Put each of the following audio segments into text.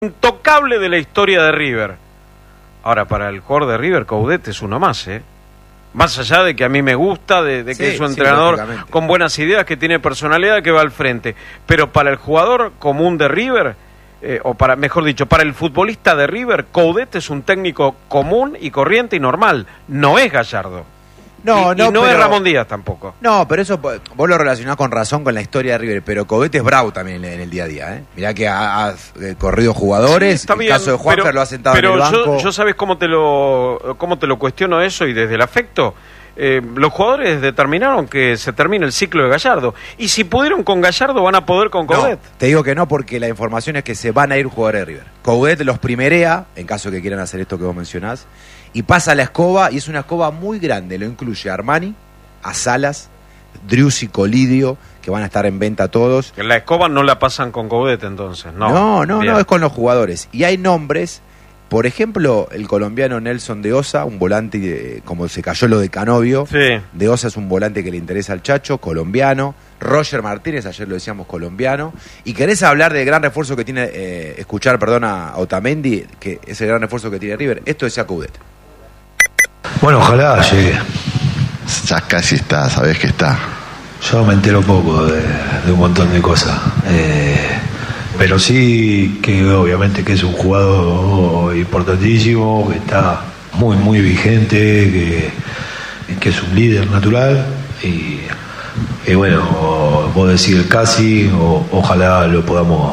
intocable de la historia de River. Ahora, para el jugador de River, Coudet es uno más, ¿eh? Más allá de que a mí me gusta, de que es un entrenador con buenas ideas, que tiene personalidad, que va al frente. Pero para el jugador común de River, mejor dicho, para el futbolista de River, Coudet es un técnico común y corriente y normal. No es Gallardo. No es Ramón Díaz tampoco. No, pero eso vos lo relacionás con razón con la historia de River, pero Coudet es bravo también en el día a día, ¿eh? Mirá que ha corrido jugadores, sí, en el caso de Juanfer lo ha sentado en el banco. Pero yo sabés cómo te lo cuestiono eso, y desde el afecto, los jugadores determinaron que se termine el ciclo de Gallardo, y si pudieron con Gallardo van a poder con Coudet. No, te digo que no, porque la información es que se van a ir jugadores de River. Coudet los primerea, en caso que quieran hacer esto que vos mencionás, y pasa la escoba, y es una escoba muy grande. Lo incluye a Armani, a Salas, Driussi, Colidio, que van a estar en venta todos. Que la escoba no la pasan con Coudet entonces, ¿no? No, es con los jugadores. Y hay nombres, por ejemplo, el colombiano Nelson de Osa, un volante, como se cayó lo de Canovio. Sí. De Osa es un volante que le interesa al Chacho, colombiano. Roger Martínez, ayer lo decíamos, colombiano. Y querés hablar del gran refuerzo que tiene, a Otamendi, que es el gran refuerzo que tiene River. Esto es Coudet. Bueno, ojalá llegue. Ya casi está, sabés que está. Yo me entero poco de un montón de cosas. Pero sí que obviamente que es un jugador importantísimo, que está muy, muy vigente, que es un líder natural. Y bueno, vos decís casi, ojalá lo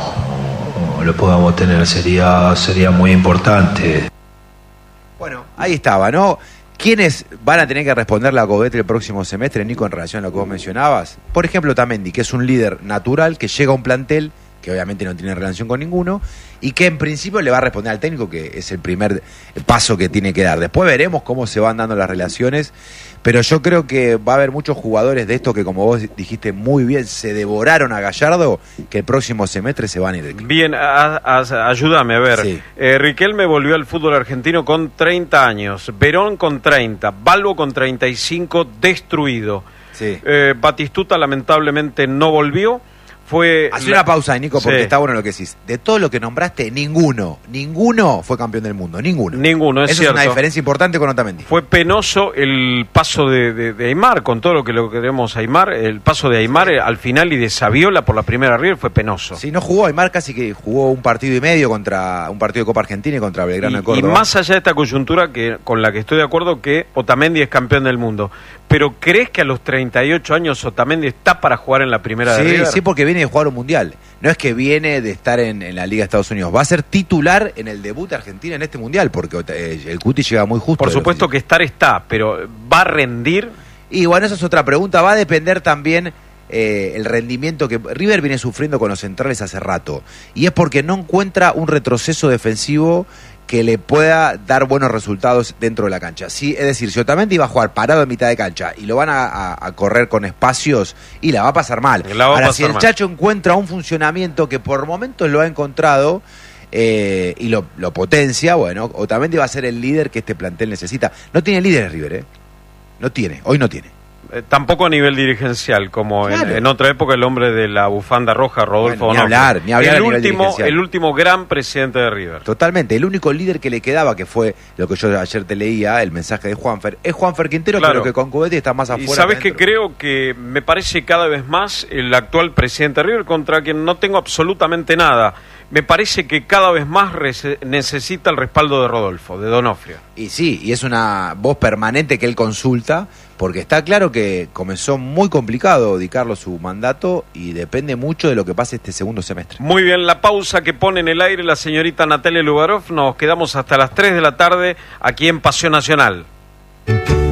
podamos tener, sería muy importante. Bueno, ahí estaba, ¿no? ¿Quiénes van a tener que responderle a Coudet el próximo semestre, Nico, en relación a lo que vos mencionabas? Por ejemplo, Otamendi, que es un líder natural, que llega a un plantel que obviamente no tiene relación con ninguno, y que en principio le va a responder al técnico, que es el primer paso que tiene que dar. Después veremos cómo se van dando las relaciones, pero yo creo que va a haber muchos jugadores de estos que, como vos dijiste muy bien, se devoraron a Gallardo, que el próximo semestre se van a ir. Bien, ayúdame a ver. Sí. Riquelme volvió al fútbol argentino con 30 años, Verón con 30, Balbo con 35, destruido. Sí. Batistuta lamentablemente no volvió. Hacé una pausa, Nico, porque está bueno lo que decís. De todo lo que nombraste, ninguno fue campeón del mundo, ninguno. Es Eso cierto. Es una diferencia importante con Otamendi. Fue penoso el paso de Aimar, con todo lo que queremos a Aimar, el paso de Aimar al final y de Saviola por la primera River fue penoso. Sí, no jugó Aimar, casi que jugó un partido y medio contra un partido de Copa Argentina y contra Belgrano de Córdoba. Y más allá de esta coyuntura con la que estoy de acuerdo, que Otamendi es campeón del mundo, pero ¿crees que a los 38 años Otamendi está para jugar en la primera de River? Sí, porque viene de jugar un mundial. No es que viene de estar en la Liga de Estados Unidos. Va a ser titular en el debut de Argentina en este mundial, porque el Cuti llega muy justo. Por supuesto que está, pero ¿va a rendir? Y bueno, esa es otra pregunta. Va a depender también el rendimiento que River viene sufriendo con los centrales hace rato. Y es porque no encuentra un retroceso defensivo que le pueda dar buenos resultados dentro de la cancha. Sí, es decir, si Otamendi va a jugar parado en mitad de cancha y lo van a correr con espacios, y la va a pasar mal. Ahora, si el Chacho encuentra un funcionamiento que por momentos lo ha encontrado y lo potencia, bueno, Otamendi va a ser el líder que este plantel necesita. No tiene líderes River, ¿eh? Hoy no tiene. Tampoco a nivel dirigencial, como claro. en otra época el hombre de la bufanda roja, Rodolfo Ni hablar el último gran presidente de River. Totalmente, el único líder que le quedaba, que fue lo que yo ayer te leía, el mensaje de Juanfer, es Juanfer Quintero, claro. Pero que con Coudet está más afuera. Y sabes que creo que me parece cada vez más el actual presidente de River, contra quien no tengo absolutamente nada. Me parece que cada vez más necesita el respaldo de Rodolfo, de Donofrio. Y sí, y es una voz permanente que él consulta, porque está claro que comenzó muy complicado, Di Carlo, su mandato, y depende mucho de lo que pase este segundo semestre. Muy bien, la pausa que pone en el aire la señorita Natalia Lugarov. Nos quedamos hasta las 3 de la tarde aquí en Pasión Nacional.